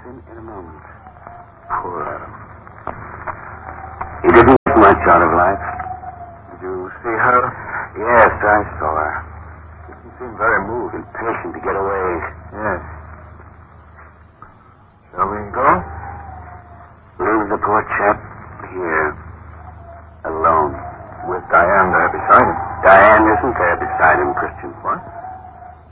him in a moment. Poor Adam. He didn't get much out of life. Did you see her? Yes, I saw her. She seemed very moved. Impatient to get away. Yes. Shall we go? Leave the poor chap here. Alone. With Diane there beside him. Diane isn't there beside him, Christian. What?